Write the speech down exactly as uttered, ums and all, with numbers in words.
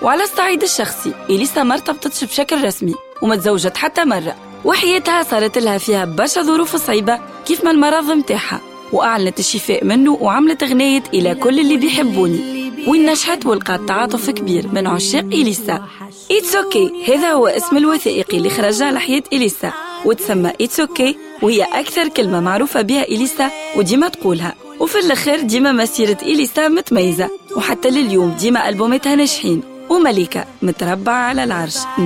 وعلى الصعيد الشخصي إليسا ما ارتبطتش بشكل رسمي وما تزوجت حتى مرة، وحياتها صارت لها فيها برشا ظروف صعيبة كيف ما المرض متاعها، وأعلنت الشفاء منه وعملت غناية إلى كل اللي بيحبوني، وين نجحت ولقات تعاطف كبير من عشاق إليسا. It's okay هذا هو اسم الوثائقي اللي خرج على حياة إليسا، وتسمى It's okay، وهي أكثر كلمة معروفة بها إليسا وديما تقولها. وفي الأخير ديما مسيرة إليسا متميزة، وحتى لليوم ديما ألبوماتها ناجحين، وملكة متربعة على العرش.